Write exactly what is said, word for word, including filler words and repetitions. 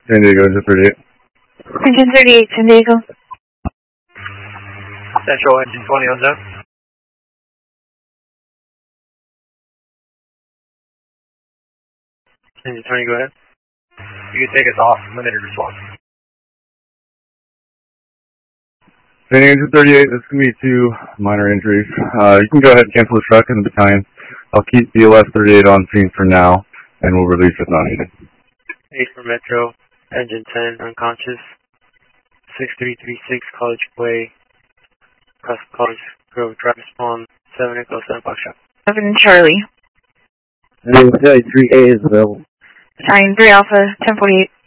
San Diego, engine thirty-eight. Engine thirty-eight, San Diego. Central, engine twenty on zone. Engine twenty, go ahead. You can take us off, limited response. San Diego, engine thirty-eight, this is going to be two minor injuries. Uh, you can go ahead and cancel the truck and the battalion. I'll keep B L S thirty-eight on scene for now, and we'll release if not needed. eight for Metro, engine ten, unconscious. six three three six College Way, across College Grove, drive spawn, seven Echo, seven Foxtrot. seven Charlie. Battalion three A is available. Battalion three Alpha, ten forty-eight.